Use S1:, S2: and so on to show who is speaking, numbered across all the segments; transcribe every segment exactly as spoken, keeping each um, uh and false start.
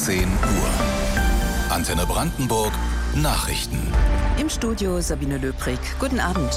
S1: zehn Uhr. Antenne Brandenburg Nachrichten.
S2: Im Studio Sabine Löbrig. Guten Abend.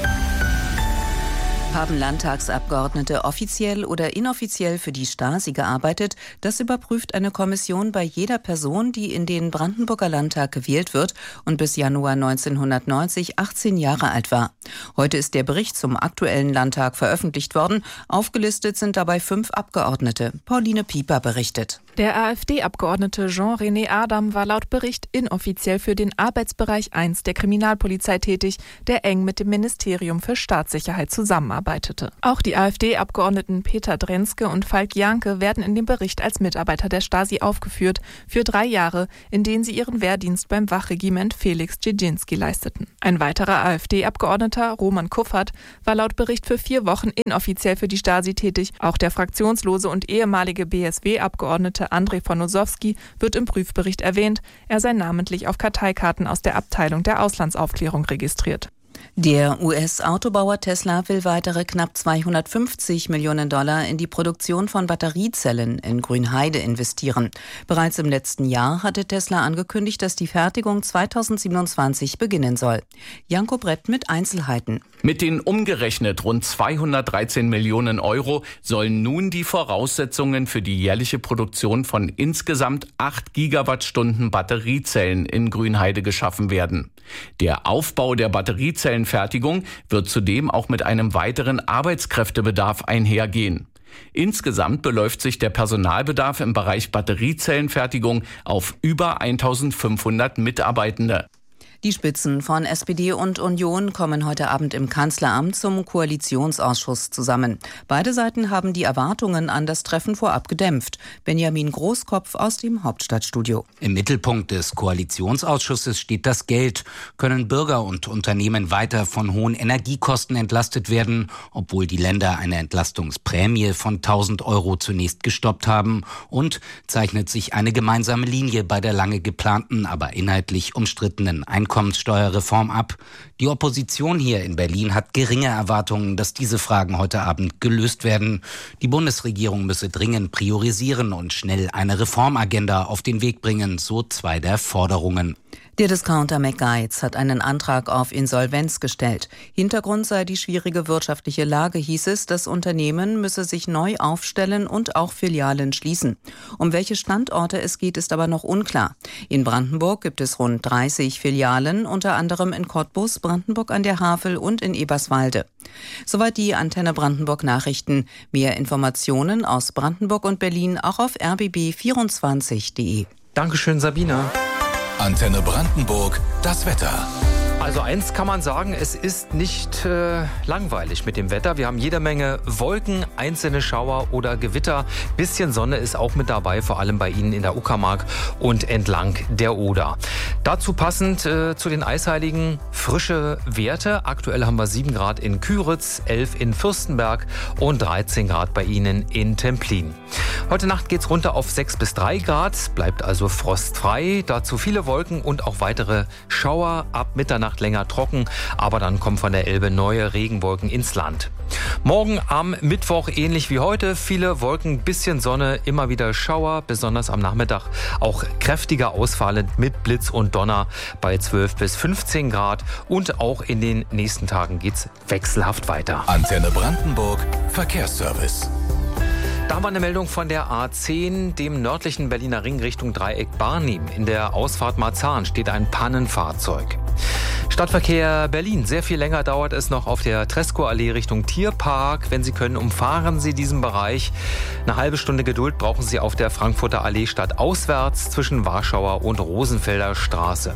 S2: Haben Landtagsabgeordnete offiziell oder inoffiziell für die Stasi gearbeitet? Das überprüft eine Kommission bei jeder Person, die in den Brandenburger Landtag gewählt wird und bis Januar neunzehnhundertneunzig achtzehn Jahre alt war. Heute ist der Bericht zum aktuellen Landtag veröffentlicht worden. Aufgelistet sind dabei fünf Abgeordnete. Pauline Pieper berichtet.
S3: Der AfD-Abgeordnete Jean-René Adam war laut Bericht inoffiziell für den Arbeitsbereich eins der Kriminalpolizei tätig, der eng mit dem Ministerium für Staatssicherheit zusammenarbeitete. Auch die AfD-Abgeordneten Peter Drenske und Falk Janke werden in dem Bericht als Mitarbeiter der Stasi aufgeführt, für drei Jahre, in denen sie ihren Wehrdienst beim Wachregiment Felix Dzerzhinsky leisteten. Ein weiterer AfD-Abgeordneter, Roman Kuffert, war laut Bericht für vier Wochen inoffiziell für die Stasi tätig. Auch der fraktionslose und ehemalige B S W-Abgeordnete Andrei von Nosowski wird im Prüfbericht erwähnt. Er sei namentlich auf Karteikarten aus der Abteilung der Auslandsaufklärung registriert.
S2: Der U S-Autobauer Tesla will weitere knapp zweihundertfünfzig Millionen Dollar in die Produktion von Batteriezellen in Grünheide investieren. Bereits im letzten Jahr hatte Tesla angekündigt, dass die Fertigung zweitausendsiebenundzwanzig beginnen soll. Janko Brett mit Einzelheiten.
S4: Mit den umgerechnet rund zweihundertdreizehn Millionen Euro sollen nun die Voraussetzungen für die jährliche Produktion von insgesamt acht Gigawattstunden Batteriezellen in Grünheide geschaffen werden. Der Aufbau der Batteriezellenfertigung wird zudem auch mit einem weiteren Arbeitskräftebedarf einhergehen. Insgesamt beläuft sich der Personalbedarf im Bereich Batteriezellenfertigung auf über eintausendfünfhundert Mitarbeitende.
S2: Die Spitzen von S P D und Union kommen heute Abend im Kanzleramt zum Koalitionsausschuss zusammen. Beide Seiten haben die Erwartungen an das Treffen vorab gedämpft. Benjamin Großkopf aus dem Hauptstadtstudio.
S5: Im Mittelpunkt des Koalitionsausschusses steht das Geld. Können Bürger und Unternehmen weiter von hohen Energiekosten entlastet werden, obwohl die Länder eine Entlastungsprämie von tausend Euro zunächst gestoppt haben? Und zeichnet sich eine gemeinsame Linie bei der lange geplanten, aber inhaltlich umstrittenen Einkommenssteuer Einkommenssteuerreform ab. Die Opposition hier in Berlin hat geringe Erwartungen, dass diese Fragen heute Abend gelöst werden. Die Bundesregierung müsse dringend priorisieren und schnell eine Reformagenda auf den Weg bringen, so zwei der Forderungen.
S2: Der Discounter McGuides hat einen Antrag auf Insolvenz gestellt. Hintergrund sei die schwierige wirtschaftliche Lage, hieß es. Das Unternehmen müsse sich neu aufstellen und auch Filialen schließen. Um welche Standorte es geht, ist aber noch unklar. In Brandenburg gibt es rund dreißig Filialen, unter anderem in Cottbus, Brandenburg an der Havel und in Eberswalde. Soweit die Antenne Brandenburg Nachrichten. Mehr Informationen aus Brandenburg und Berlin auch auf r b b vierundzwanzig punkt d e.
S6: Dankeschön, Sabina.
S1: Antenne Brandenburg, das Wetter.
S6: Also eins kann man sagen, es ist nicht äh, langweilig mit dem Wetter. Wir haben jede Menge Wolken, einzelne Schauer oder Gewitter. Bisschen Sonne ist auch mit dabei, vor allem bei Ihnen in der Uckermark und entlang der Oder. Dazu passend äh, zu den Eisheiligen frische Werte. Aktuell haben wir sieben Grad in Küritz, elf in Fürstenberg und dreizehn Grad bei Ihnen in Templin. Heute Nacht geht's runter auf sechs bis drei Grad, bleibt also frostfrei. Dazu viele Wolken und auch weitere Schauer, ab Mitternacht länger trocken, aber dann kommen von der Elbe neue Regenwolken ins Land. Morgen am Mittwoch ähnlich wie heute, viele Wolken, bisschen Sonne, immer wieder Schauer, besonders am Nachmittag auch kräftiger ausfallend mit Blitz und Donner bei zwölf bis fünfzehn Grad und auch in den nächsten Tagen geht's wechselhaft weiter.
S1: Antenne Brandenburg, Verkehrsservice.
S6: Da haben wir eine Meldung von der A zehn, dem nördlichen Berliner Ring Richtung Dreieck Barnim. In der Ausfahrt Marzahn steht ein Pannenfahrzeug. Stadtverkehr Berlin. Sehr viel länger dauert es noch auf der Tresco-Allee Richtung Tierpark. Wenn Sie können, umfahren Sie diesen Bereich. Eine halbe Stunde Geduld brauchen Sie auf der Frankfurter Allee stadtauswärts zwischen Warschauer und Rosenfelder Straße.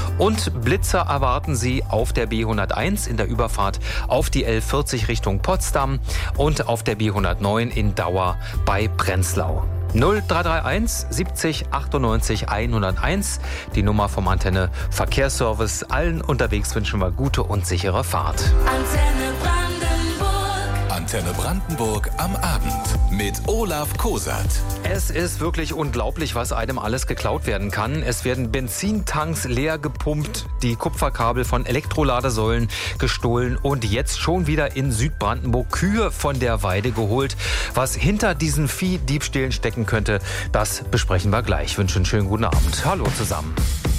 S6: Und Blitzer erwarten Sie auf der B hunderteins in der Überfahrt auf die L vierzig Richtung Potsdam und auf der B hundertneun in Dauer bei Prenzlau. null drei drei eins siebzig achtundneunzig hunderteins, die Nummer vom Antenne Verkehrsservice. Allen unterwegs wünschen wir gute und sichere Fahrt.
S1: Antenne Brandenburg. Antenne Brandenburg am Abend mit Olaf Kosat.
S6: Es ist wirklich unglaublich, was einem alles geklaut werden kann. Es werden Benzintanks leer gepumpt, die Kupferkabel von Elektroladesäulen gestohlen und jetzt schon wieder in Südbrandenburg Kühe von der Weide geholt. Was hinter diesen Viehdiebstählen stecken könnte, das besprechen wir gleich. Ich wünsche einen schönen guten Abend. Hallo zusammen.